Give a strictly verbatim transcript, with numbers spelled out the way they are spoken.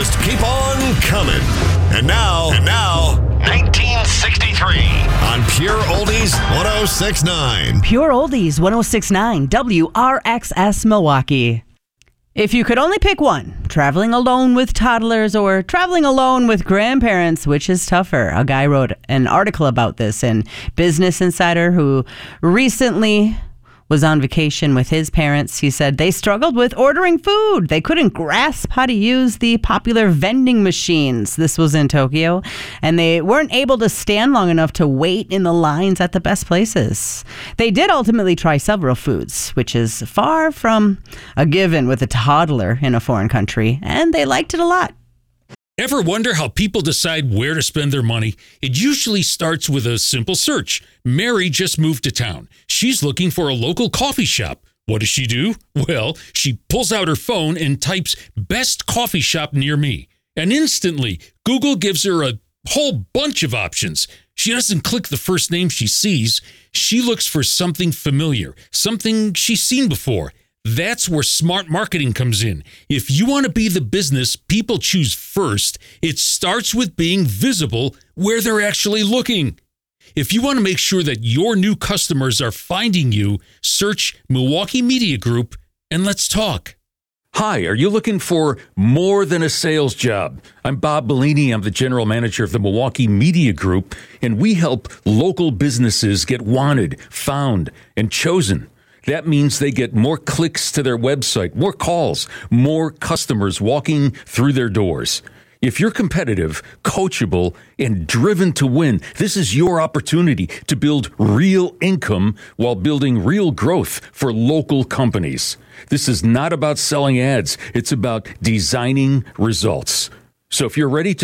just keep on coming. And now, and now, nineteen sixty-three on Pure Oldies one oh six point nine. Pure Oldies one oh six point nine, W R X S Milwaukee. If you could only pick one, traveling alone with toddlers or traveling alone with grandparents, which is tougher? A guy wrote an article about this in Business Insider who recently was on vacation with his parents. He said they struggled with ordering food. They couldn't grasp how to use the popular vending machines. This was in Tokyo. And they weren't able to stand long enough to wait in the lines at the best places. They did ultimately try several foods, which is far from a given with a toddler in a foreign country. And they liked it a lot. Ever wonder how people decide where to spend their money? It usually starts with a simple search. Mary just moved to town. She's looking for a local coffee shop. What does she do? Well, she pulls out her phone and types best coffee shop near me. And instantly, Google gives her a whole bunch of options. She doesn't click the first name she sees. She looks for something familiar, something she's seen before. That's where smart marketing comes in. If you want to be the business people choose first, it starts with being visible where they're actually looking. If you want to make sure that your new customers are finding you, search Milwaukee Media Group and let's talk. Hi, are you looking for more than a sales job? I'm Bob Bellini. I'm the general manager of the Milwaukee Media Group, and we help local businesses get wanted, found, and chosen. That means they get more clicks to their website, more calls, more customers walking through their doors. If you're competitive, coachable, and driven to win, this is your opportunity to build real income while building real growth for local companies. This is not about selling ads. It's about designing results. So if you're ready to